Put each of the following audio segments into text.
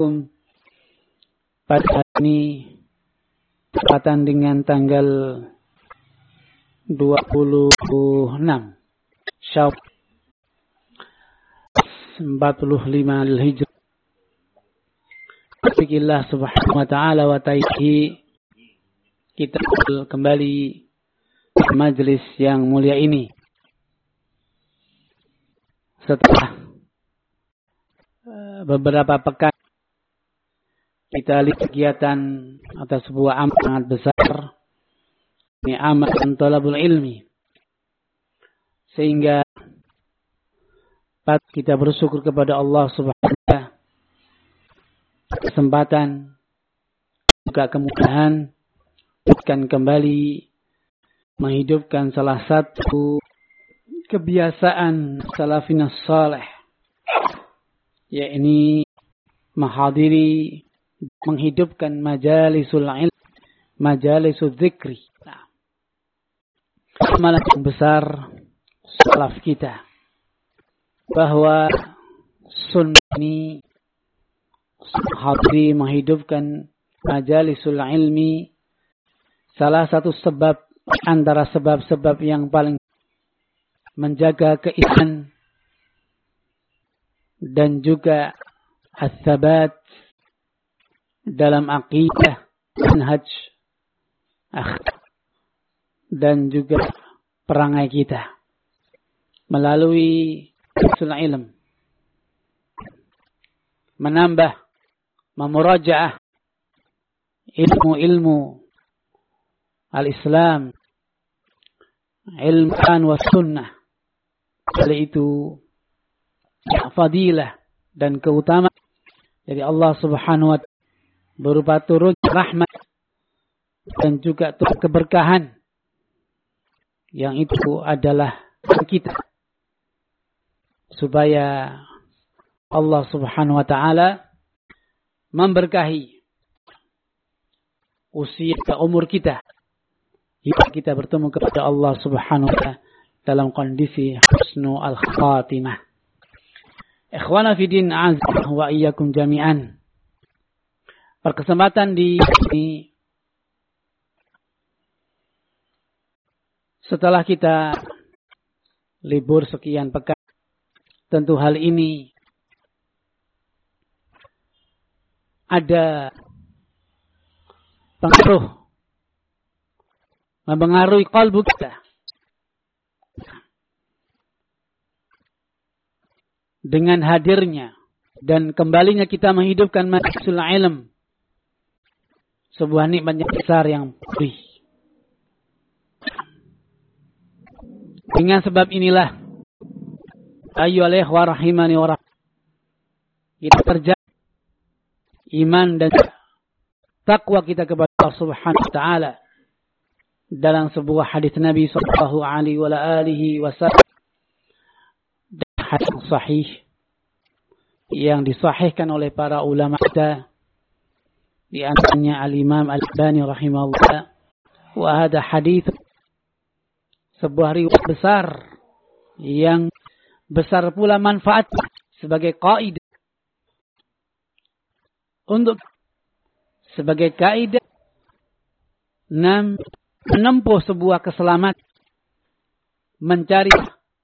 Pada hari ini tepatan dengan tanggal 26 Syawal 45 Hijrah. Bismillah subhanahu wa ta'ala wa ta'ala, kita kembali di majlis yang mulia ini setelah beberapa pekan kita lihat kegiatan atau sebuah amal sangat besar, ini amal talabul ilmi, sehingga kita bersyukur kepada Allah subhanahu wa ta'ala kesempatan juga kemudahan akan kembali menghidupkan salah satu kebiasaan salafina salih, yakni menghidupkan majalisul ilm, majalisul dzikri. Amalan yang besar salaf kita, bahwa sunnah ini hadiri menghidupkan majalisul ilmi, salah satu sebab antara sebab-sebab yang paling menjaga keimanan dan juga as-sabat dalam aqidah, manhaj, akhlak dan juga perangai kita melalui ilm, menambah, memurajaah ilmu-ilmu al-Islam, ilmu wa sunnah, yaitu fadilah dan keutamaan dari Allah subhanahu wa ta'ala berupa turun rahmat dan juga turun keberkahan, yang itu adalah kita, supaya Allah subhanahu wa ta'ala memberkahi usia umur kita hingga kita bertemu kepada Allah subhanahu wa ta'ala dalam kondisi husnul khatimah. Ikhwana fi din, a'azza wa iyyakum jami'an. Perkesempatan di sini setelah kita libur sekian pekan, tentu hal ini ada pengaruh, mempengaruhi kalbu kita. Dengan hadirnya dan kembalinya kita menghidupkan majlisul ilm, sebuah nikmat yang besar yang perih. Dengan sebab inilah, ayyuhal ikhwah rahimani wa kita terjaga iman dan takwa kita kepada Allah subhanahu wa ta'ala dalam sebuah hadis Nabi sallallahu alaihi wasallam, dan hadis sahih yang disahihkan oleh para ulama kita, di antaranya al-Imam Al-Albani rahimahullah. Wa hadha hadis, sebuah riwayat besar yang besar pula manfaat sebagai kaidah untuk sebagai kaidah menempuh sebuah keselamatan, mencari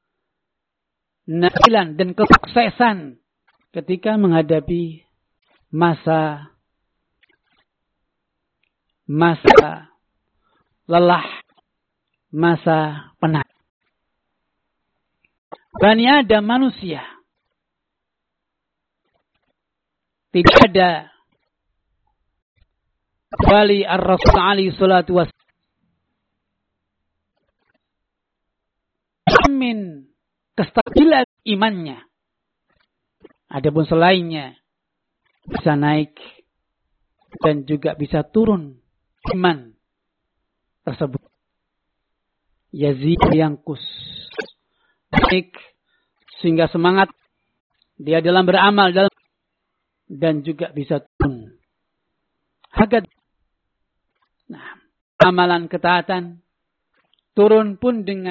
nailan dan kesuksesan ketika menghadapi masa lelah, masa penat. Bani Adam, manusia, tidak ada wali ar-Rasul alaihi salatu wassalam min kestabilan imannya. Adapun selainnya bisa naik dan juga bisa turun iman tersebut. Yazid yangkus, naik sehingga semangat dia dalam beramal dan juga bisa turun. Nah, amalan ketaatan turun pun dengan